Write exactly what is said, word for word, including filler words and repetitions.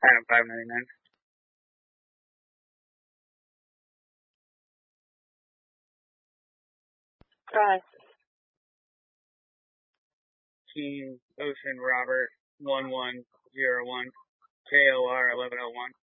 Adam five ninety-nine. Drive. Team Ocean Robert one one zero one K O R eleven oh one.